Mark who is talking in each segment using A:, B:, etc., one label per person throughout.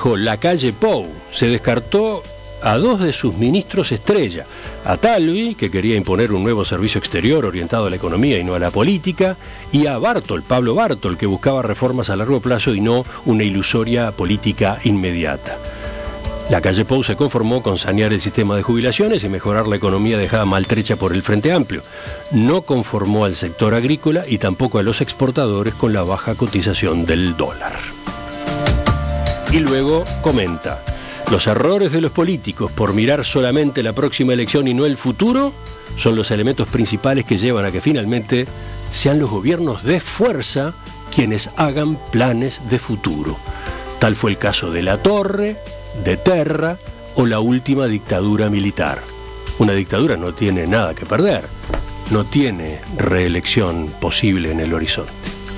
A: dijo Lacalle Pou. Se descartó a 2 de sus ministros estrella, a Talvi, que quería imponer un nuevo servicio exterior orientado a la economía y no a la política, y a Bartol, Pablo Bartol, que buscaba reformas a largo plazo y no una ilusoria política inmediata. Lacalle Pou se conformó con sanear el sistema de jubilaciones y mejorar la economía dejada maltrecha por el Frente Amplio. No conformó al sector agrícola y tampoco a los exportadores con la baja cotización del dólar. Y luego comenta: los errores de los políticos por mirar solamente la próxima elección y no el futuro son los elementos principales que llevan a que finalmente sean los gobiernos de fuerza quienes hagan planes de futuro. Tal fue el caso de Latorre, de Terra o la última dictadura militar. Una dictadura no tiene nada que perder, no tiene reelección posible en el horizonte.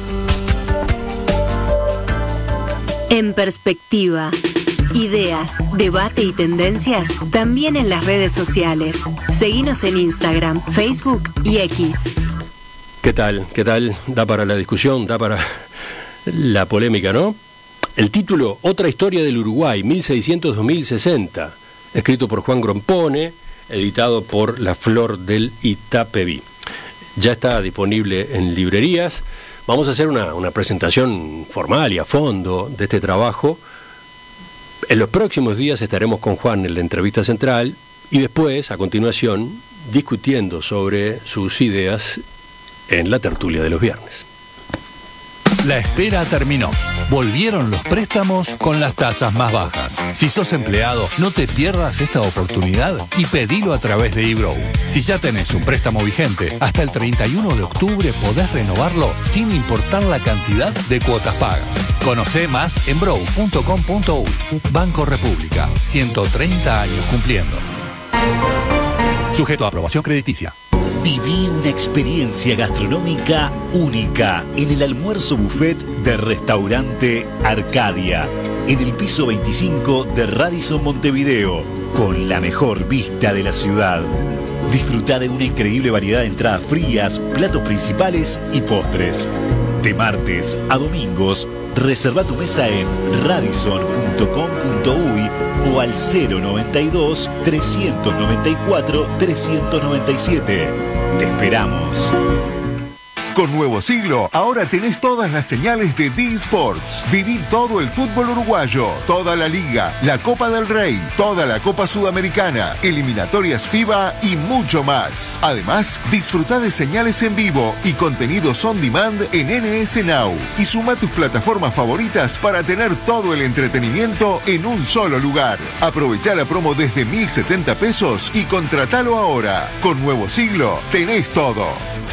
B: En perspectiva. Ideas, debate y tendencias también en las redes sociales. Seguinos en Instagram, Facebook y X.
A: ¿Qué tal? ¿Qué tal? Da para la discusión, da para la polémica, ¿no? El título: Otra historia del Uruguay, 1600-2060, escrito por Juan Grompone, editado por La Flor del Itapeví. Ya está disponible en librerías. Vamos a hacer una presentación formal y a fondo de este trabajo. En los próximos días estaremos con Juan en la entrevista central y después, a continuación, discutiendo sobre sus ideas en la tertulia de los viernes.
C: La espera terminó. Volvieron los préstamos con las tasas más bajas. Si sos empleado, no te pierdas esta oportunidad y pedilo a través de eBrow. Si ya tenés un préstamo vigente, hasta el 31 de octubre podés renovarlo sin importar la cantidad de cuotas pagas. Conocé más en brow.com.uy. Banco República, 130 años cumpliendo. Sujeto a aprobación crediticia.
D: Viví una experiencia gastronómica única en el almuerzo buffet del restaurante Arcadia, en el piso 25 de Radisson Montevideo, con la mejor vista de la ciudad. Disfruta de una increíble variedad de entradas frías, platos principales y postres. De martes a domingos, reserva tu mesa en radisson.com.uy o al 092-394-397. Te esperamos.
E: Con Nuevo Siglo, ahora tenés todas las señales de D-Sports. Viví todo el fútbol uruguayo, toda la Liga, la Copa del Rey, toda la Copa Sudamericana, eliminatorias FIBA y mucho más. Además, disfruta de señales en vivo y contenidos on demand en NS Now. Y suma tus plataformas favoritas para tener todo el entretenimiento en un solo lugar. Aprovecha la promo desde 1.070 pesos y contratalo ahora. Con Nuevo Siglo, tenés todo.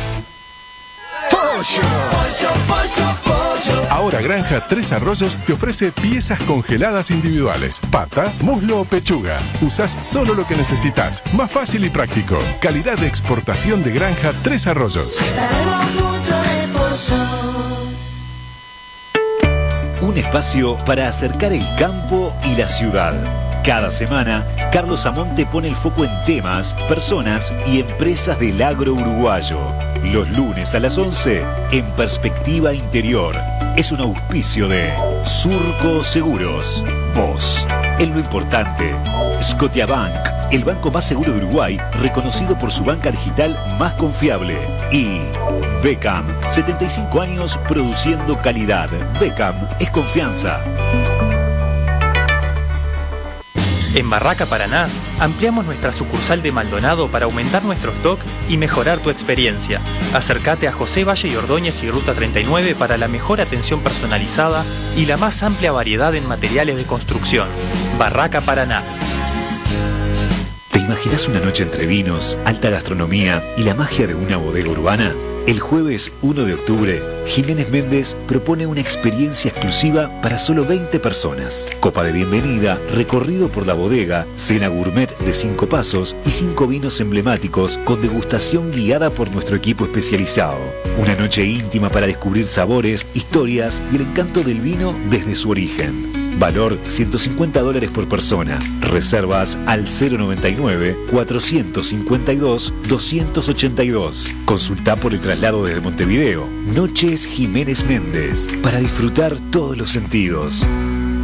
F: Ahora Granja Tres Arroyos te ofrece piezas congeladas individuales: pata, muslo o pechuga. Usás solo lo que necesitas, más fácil y práctico. Calidad de exportación de Granja Tres Arroyos.
G: Sabemos mucho de pollo.
D: Un espacio para acercar el campo y la ciudad. Cada semana, Carlos Amonte pone el foco en temas, personas y empresas del agro uruguayo. Los lunes a las 11, en Perspectiva Interior. Es un auspicio de Surco Seguros. Vos, en lo importante. Scotiabank, el banco más seguro de Uruguay, reconocido por su banca digital más confiable. Y Beckham, 75 años produciendo calidad. Beckham es confianza.
H: En Barraca Paraná, ampliamos nuestra sucursal de Maldonado para aumentar nuestro stock y mejorar tu experiencia. Acércate a José Valle y Ordóñez y Ruta 39 para la mejor atención personalizada y la más amplia variedad en materiales de construcción. Barraca Paraná.
D: ¿Te imaginas una noche entre vinos, alta gastronomía y la magia de una bodega urbana? El jueves 1 de octubre, Jiménez Méndez propone una experiencia exclusiva para solo 20 personas. Copa de bienvenida, recorrido por la bodega, cena gourmet de 5 pasos y 5 vinos emblemáticos con degustación guiada por nuestro equipo especializado. Una noche íntima para descubrir sabores, historias y el encanto del vino desde su origen. Valor $150 por persona. Reservas al 099-452-282. Consulta por el traslado desde Montevideo. Noches Jiménez Méndez. Para disfrutar todos los sentidos.